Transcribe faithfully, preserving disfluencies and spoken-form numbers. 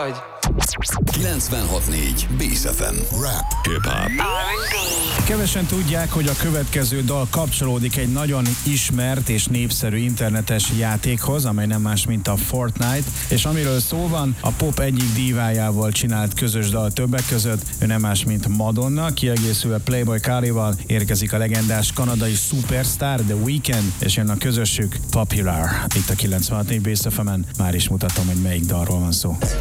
vagy? kilencvenhat négy Bész ef em. Rap, hip-hop. Kevesen tudják, hogy a következő dal kapcsolódik egy nagyon ismert és népszerű internetes játékhoz, amely nem más, mint a Fortnite, és amiről szó van, a pop egyik dívájával csinált közös dal többek között, ő nem más, mint Madonna, kiegészülve Playboi Cartival érkezik a legendás kanadai superstar The Weeknd, és jön a közösük Popular. Itt a kilencvenhat négy Bész ef emen, már is mutatom, hogy melyik dalról van szó.